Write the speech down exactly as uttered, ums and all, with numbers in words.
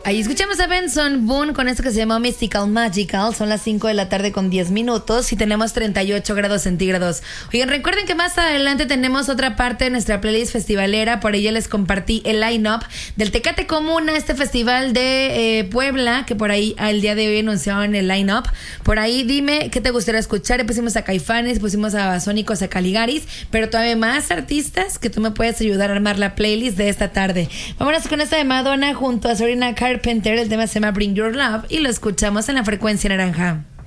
Ahí escuchamos a Benson Boone con esto que se llama Mystical Magical. Son las cinco de la tarde con diez minutos y tenemos treinta y ocho grados centígrados. Oigan, recuerden que más adelante tenemos otra parte de nuestra playlist festivalera. Por ella les compartí el line-up del Tecate Comuna, este festival de eh, Puebla, que por ahí al día de hoy anunciaban el line-up. Por ahí dime qué te gustaría escuchar. Pusimos a Caifanes, pusimos a Babasónicos, a Caligaris, pero todavía más artistas que tú me puedes ayudar a armar la playlist de esta tarde. Vámonos con esta de Madonna junto a Sabrina Carpenter. El tema se llama Bring Your Love y lo escuchamos en la frecuencia naranja.